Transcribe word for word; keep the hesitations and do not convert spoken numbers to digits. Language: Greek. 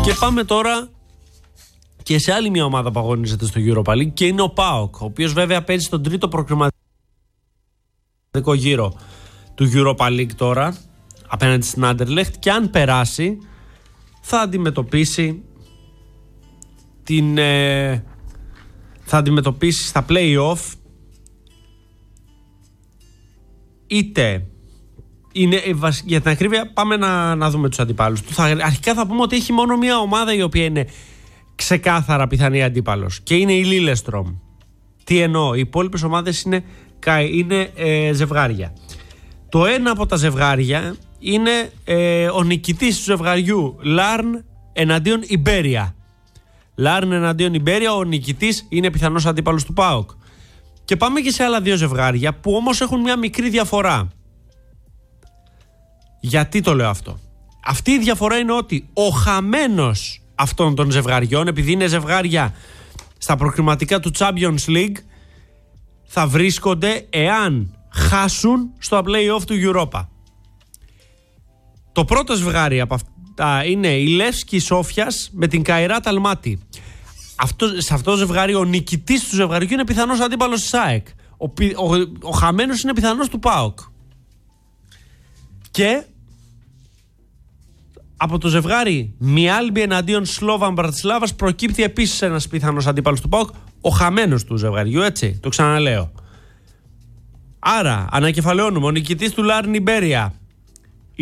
Και πάμε τώρα και σε άλλη μια ομάδα που αγωνίζεται στο Europa League και είναι ο ΠΑΟΚ, ο οποίος βέβαια παίζει στον τρίτο προκριματικό γύρο του Europa League τώρα απέναντι στην Άντερλεχτ, και αν περάσει θα αντιμετωπίσει την ε, θα αντιμετωπίσει στα play-off είτε είναι, για την ακρίβεια πάμε να, να δούμε τους αντιπάλους του. Θα, αρχικά θα πούμε ότι έχει μόνο μια ομάδα η οποία είναι ξεκάθαρα πιθανή αντίπαλος και είναι η Λίλεστρομ. Τι εννοώ, οι υπόλοιπες ομάδες είναι, είναι ε, ζευγάρια. Το ένα από τα ζευγάρια είναι ε, ο νικητής του ζευγαριού Λάρν εναντίον Ιμπέρια. Λάρν εναντίον Ιμπέρια, ο νικητής είναι πιθανός αντίπαλος του ΠΑΟΚ. Και πάμε και σε άλλα δύο ζευγάρια που όμως έχουν μια μικρή διαφορά. Γιατί το λέω αυτό? Αυτή η διαφορά είναι ότι ο χαμένος αυτών των ζευγαριών, επειδή είναι ζευγάρια στα προκριματικά του Champions League, θα βρίσκονται εάν χάσουν στο play-off του Europa. Το πρώτο ζευγάρι από αυτά είναι η Λεύσκη Σόφιας με την Καϊράτ Αλμάτι. Αυτό, σε αυτό το ζευγάρι ο νικητής του ζευγαριού είναι πιθανός αντίπαλος της ΑΕΚ. Ο, ο, ο, ο χαμένος είναι πιθανός του ΠΑΟΚ. Και από το ζευγάρι Μιάλμπι εναντίον Σλόβαν Μπρατισλάβας προκύπτει επίσης ένας πιθανός αντίπαλος του ΠΑΟΚ, ο χαμένος του ζευγαριού, έτσι, το ξαναλέω. Άρα, ανακεφαλαιώνουμε, ο νικητής του Λάρν Ιμπέρια